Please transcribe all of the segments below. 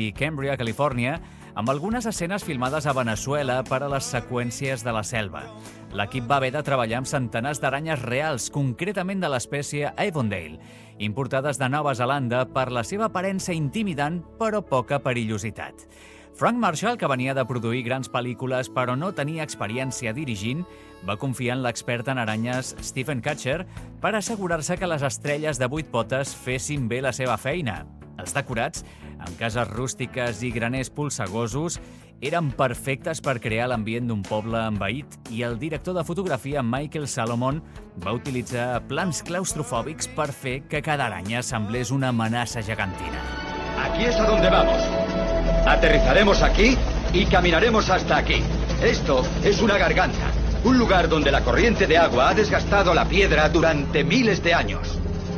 i Cambria, Califòrnia, amb algunes escenes filmades a Venezuela per a les seqüències de la selva. L'equip va haver de treballar amb centenars d'aranyes reals, concretament de l'espècie Avondale, importades de Nova Zelanda per la seva aparença intimidant però poca perillositat. Frank Marshall, que venia de produir grans pel·lícules però no tenia experiència dirigint, va confiar en l'expert en aranyes Stephen Katcher per assegurar-se que les estrelles de 8 potes fessin bé la seva feina. Els decorats, amb cases rústiques i graners polsegosos, eren perfectes per crear l'ambient d'un poble envaït i el director de fotografia Michael Salomon va utilitzar plans claustrofòbics per fer que cada aranya semblés una amenaça gegantina. Aquí es a donde vamos. Aterrizaremos aquí y caminaremos hasta aquí. Esto es una garganta, un lugar donde la corriente de agua ha desgastado la piedra durante miles de años.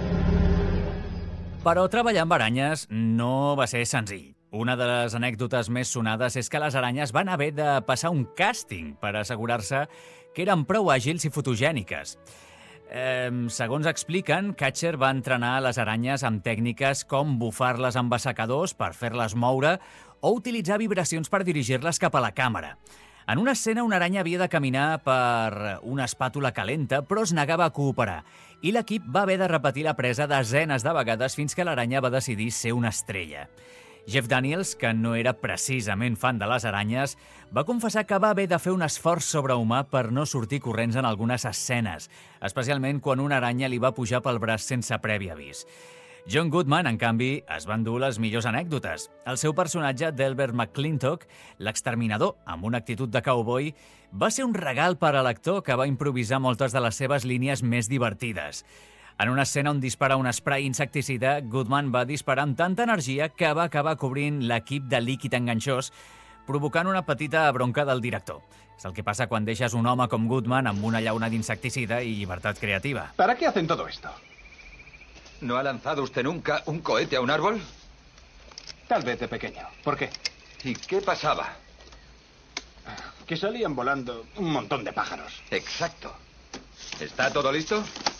Però treballar amb aranyes no va ser senzill. Una de les anècdotes més sonades és que les aranyes van haver de passar un càsting per assegurar-se que eren prou àgils i fotogèniques. Segons expliquen, Katcher va entrenar les aranyes amb tècniques com bufar-les amb assecadors per fer-les moure o utilitzar vibracions per dirigir-les cap a la càmera. En una escena, una aranya havia de caminar per una espàtula calenta, però es negava a cooperar, i l'equip va haver de repetir la presa desenes de vegades fins que l'aranya va decidir ser una estrella. Jeff Daniels, que no era precisament fan de les aranyes, va confessar que va haver de fer un esforç sobrehumà per no sortir corrents en algunes escenes, especialment quan una aranya li va pujar pel braç sense previ avís. John Goodman, en canvi, es va endur les millors anècdotes. El seu personatge, Delbert McClintock, l'exterminador amb una actitud de cowboy, va ser un regal per a l'actor que va improvisar moltes de les seves línies més divertides. En una escena on dispara un spray insecticida, Goodman va disparar amb tanta energia que va acabar cobrint l'equip de líquid enganxós, provocant una petita bronca del director. És el que passa quan deixes un home com Goodman amb una llauna d'insecticida i llibertat creativa. ¿Para qué hacen todo esto? ¿No ha lanzado usted nunca un cohete a un árbol? Tal vez de pequeño. ¿Por qué? ¿Y qué pasaba? Que salían volando un montón de pájaros. Exacto. ¿Está todo listo?